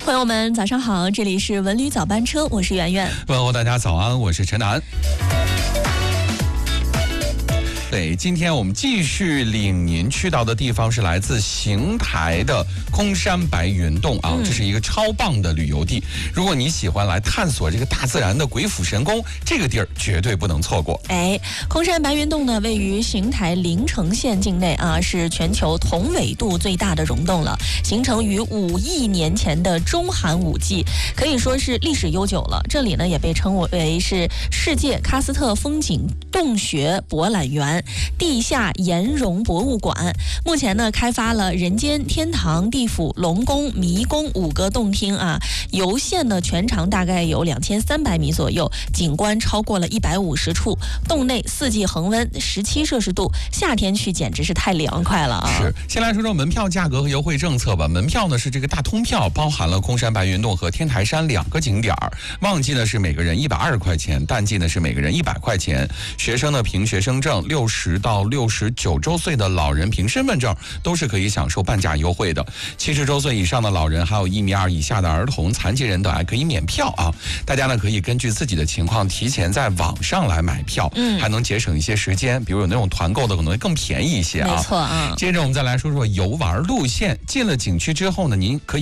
朋友们早上好，这里是文旅早班车，我是圆圆。 问候大家早安，我是陈楠。对，今天我们继续领您去到的地方是来自邢台的空山白云洞啊，这是一个超棒的旅游地。如果你喜欢来探索这个大自然的鬼斧神工，这个地儿绝对不能错过。 空山白云洞呢，位于邢台临城县境内啊，是全球同纬度最大的溶洞了，形成于5亿年前的中寒武纪，可以说是历史悠久了。这里呢也被称为是世界喀斯特风景洞穴博览园、地下岩溶博物馆。目前呢开发了人间、天堂、地府、龙宫、迷宫5个洞厅啊，游线呢全长大概有2300米左右，景观超过了150处，洞内4季恒温17摄氏度，夏天去简直是太凉快了啊！ 是，先来说说门票价格和优惠政策吧。门票呢是这个大通票，包含了空山白云洞和天台山2个景点儿，旺季呢是每个人120块钱，淡季呢是每个人100块钱。学生呢凭学生证，60到69周岁的老人凭身份证都是可以享受半价优惠的。70周岁以上的老人，还有1.2米以下的儿童、残疾人等还可以免票啊。大家呢可以根据自己的情况提前在网上来买票，还能节省一些时间，比如有那种团购的可能会更便宜一些啊。 没错啊。 接着我们再来说说游玩路线。进了景区之后呢，您可以